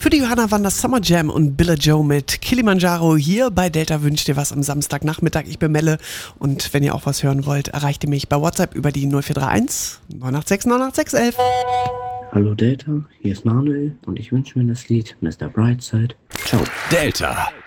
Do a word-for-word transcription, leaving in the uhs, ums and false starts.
Für die Johanna waren das Summer Jam und Billa Joe mit Kilimanjaro. Hier bei Delta wünscht ihr was am Samstagnachmittag. Ich bin Melle und wenn ihr auch was hören wollt, erreicht ihr mich bei WhatsApp über die null vier drei eins neun acht sechs neun acht sechs elf. Hallo Delta, hier ist Manuel und ich wünsche mir das Lied Mister Brightside. Ciao. Delta.